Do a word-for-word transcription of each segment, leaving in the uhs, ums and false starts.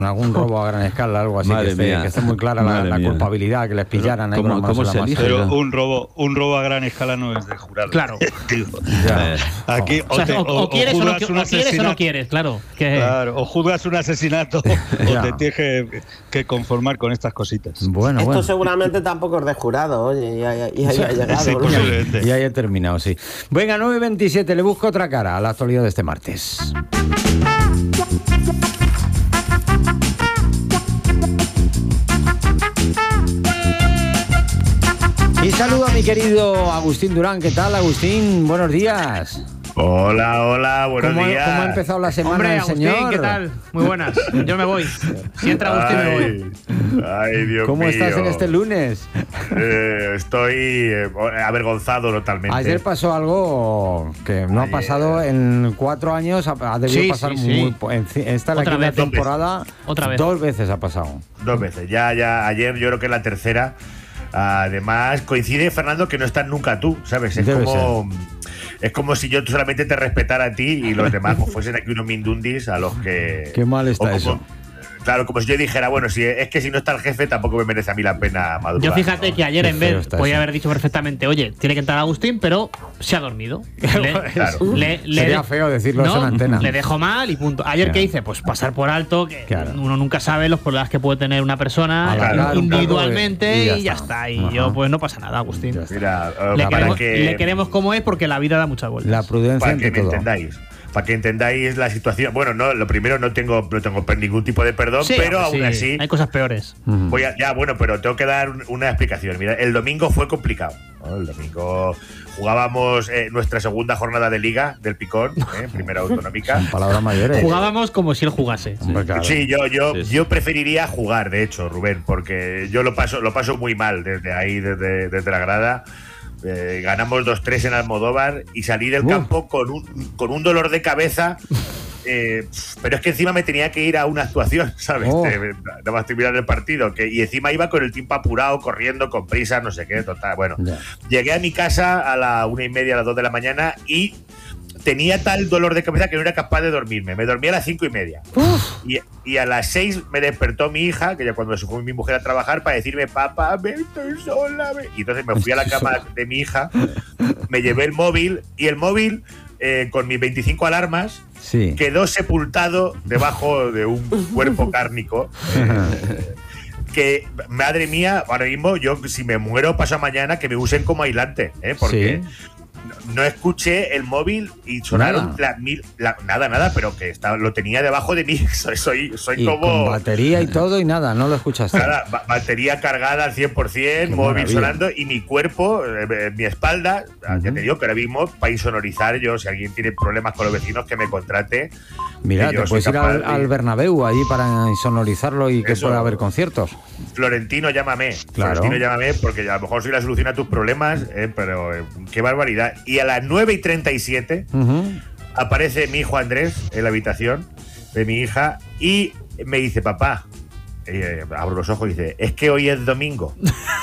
algún robo a gran escala, algo así, que esté, que esté muy clara la, la culpabilidad, que les pillaran ahí. ¿Cómo, ¿cómo se elige? Pero un robo, un robo a gran escala no es de jurado. Claro. Ya. Aquí, o, sea, te, o, o, o, quieres, o, no, o quieres o no quieres, claro. Que... claro. O juzgas un asesinato o te tienes que, que conformar con estas cositas. Bueno, Esto bueno. seguramente tampoco es de jurado, oye, y ahí ha llegado. Sí, posiblemente. Y ahí he terminado, sí. Venga, nueve veintisiete, le busco otra cara a la actualidad de este martes. Y saludo a mi querido Agustín Durán. ¿Qué tal, Agustín? Buenos días. Hola, hola, buenos ¿Cómo, días. ¿Cómo ha empezado la semana, Hombre, el Agustín, señor? ¿qué tal? Muy buenas. Yo me voy. Si entra Agustín, ay, me voy. Ay, Dios ¿Cómo mío. estás en este lunes? Eh, estoy eh, avergonzado totalmente. Ayer pasó algo que no Ayer. ha pasado en cuatro años. Ha, ha debido Sí, pasar sí, muy. sí. En, esta es la Otra quinta vez. temporada. Otra vez. Dos veces ha pasado. Dos veces. Ya, ya, ayer yo creo que es la tercera. Además, coincide, Fernando, que no estás nunca tú, ¿sabes? Es Debe como. Es como si yo solamente te respetara a ti y los demás pues, fuesen aquí unos mindundis a los que. Qué mal está como, eso. Claro, como si yo dijera, bueno, si es que si no está el jefe tampoco me merece a mí la pena madrugar. Yo fíjate ¿no? que ayer Qué en feo vez está podía eso. haber dicho perfectamente, oye, tiene que entrar Agustín, pero se ha dormido. Le, Claro. le, le, Sería feo decirlo no, eso en antena. Le dejo mal y punto. Ayer, Claro. ¿qué hice? Pues pasar por alto, que Claro. uno nunca sabe los problemas que puede tener una persona Alargar un individualmente poco y- y ya y ya está. está. Y Ajá. yo, pues no pasa nada, Agustín. Ya está. Mira, eh, Le para queremos, que. le queremos como es porque la vida da muchas vueltas. La prudencia Para que ante me todo. entendáis. Para que entendáis la situación. Bueno, no, lo primero no tengo, no tengo ningún tipo de perdón, Sí, pero hombre, aún sí, así hay cosas peores. Ujú. voy a, ya, bueno, pero tengo que dar un- una explicación. Mira, el domingo fue complicado, ¿no? El domingo jugábamos eh, nuestra segunda jornada de liga del Picón, ¿eh? Primera autonómica. Palabras mayores. Jugábamos como si él jugase. Hombre, claro. Sí, yo, yo, Sí, sí. yo preferiría jugar, de hecho, Rubén, porque yo lo paso, lo paso muy mal desde ahí, desde, desde la grada. Eh, ganamos dos tres en Almodóvar y salí del Uh. campo con un, con un dolor de cabeza. Eh, pero es que encima me tenía que ir a una actuación, ¿sabes? Oh. Eh, Nada más terminar el partido. Que, y encima iba con el tiempo apurado, corriendo, con prisa, no sé qué, total. Bueno, Ya. llegué a mi casa a la una y media, a las dos de la mañana y tenía tal dolor de cabeza que no era capaz de dormirme. Me dormí a las cinco y media. Y, y a las seis me despertó mi hija, que ya cuando se fue mi mujer a trabajar, para decirme, papá, me estoy sola. me-". Y entonces me fui a la cama de mi hija, me llevé el móvil y el móvil, eh, con mis veinticinco alarmas, Sí. quedó sepultado debajo de un cuerpo cárnico. eh, que, madre mía, ahora mismo, yo si me muero paso mañana, que me usen como aislante, ¿eh? Porque Sí. no, no escuché el móvil y sonaron Nada. la mil, la- nada, nada, pero que estaba, lo tenía debajo de mí. Soy, soy, soy Y como. con batería y todo y nada, no lo escuchaste. Nada, ba- batería cargada al cien por ciento, Qué móvil maravilla. sonando y mi cuerpo, eh, eh, mi espalda, ah, ya Ujú. te digo que ahora mismo para insonorizar, yo, si alguien tiene problemas con los vecinos, que me contrate. Mira, que yo te soy puedes ir capaz al, de- al Bernabéu allí para insonorizarlo y que Eso. pueda haber conciertos. Florentino, llámame. Claro. Florentino, llámame, porque a lo mejor soy la solución a tus problemas, eh, pero eh, qué barbaridad. Y a las nueve y treinta y siete Ujú. aparece mi hijo Andrés en la habitación de mi hija y me dice, papá, eh, abro los ojos y dice, es que hoy es domingo.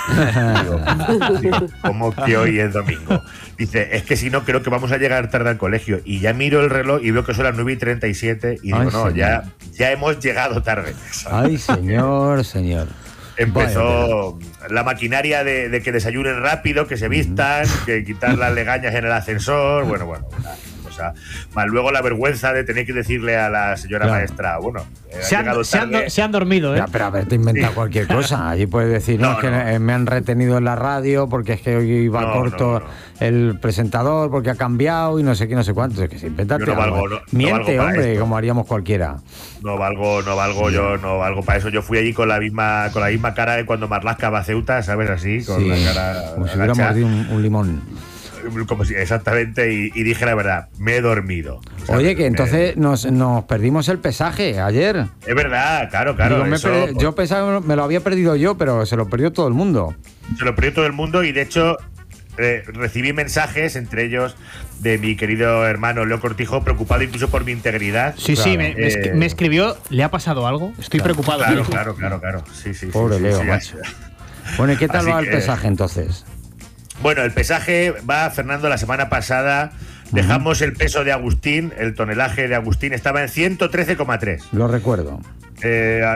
Digo, digo, ¿cómo que hoy es domingo? Dice, es que si no, creo que vamos a llegar tarde al colegio. Y ya miro el reloj y veo que son las nueve y treinta y siete y digo, Ay, no, señor. ya, ya hemos llegado tarde. Ay, señor, señor. Empezó la maquinaria de, de que desayunen rápido, que se vistan, que quitar las legañas en el ascensor. Bueno, bueno, una cosa. Más luego la vergüenza de tener que decirle a la señora Claro. maestra, bueno, eh, ha Se llegado han, se, han, tarde. do- se han dormido, ¿eh? Ya, pero haberte inventado Sí. cualquier cosa. Allí puedes decir, no, No, es que no. eh, me han retenido en la radio porque es que hoy iba No, corto no, no. el presentador porque ha cambiado y no sé qué, no sé cuánto. Es que se inventa Yo no valgo, algo. no- no Miente, valgo para hombre, esto. como haríamos cualquiera. No valgo, no valgo, yo no valgo para eso. Yo fui allí con la misma, con la misma cara de cuando Marlaska va a Ceuta, ¿sabes? Así, con Sí, la cara como si hubiera agacha. mordido un, un limón. Como si, exactamente, y, y dije la verdad, me he dormido. ¿sabes? Oye, que Me- entonces nos, nos perdimos el pesaje ayer. Es verdad, claro, claro. Digo, me he eso, perdi- pues, yo pensaba, me lo había perdido yo, pero se lo perdió todo el mundo. Se lo perdió todo el mundo y de hecho eh, recibí mensajes, entre ellos de mi querido hermano Leo Cortijo, preocupado incluso por mi integridad. Sí, sí, Claro. me, me escri- Eh, me escribió, ¿le ha pasado algo? Estoy preocupado. Claro, claro, claro, claro. Sí, sí, sí, Pobre sí, Leo, sí, macho. Bueno, ¿y qué tal Así va el que- pesaje entonces? Bueno, el pesaje va, Fernando, la semana pasada dejamos el peso de Agustín, el tonelaje de Agustín estaba en ciento trece coma tres. Lo recuerdo. Eh,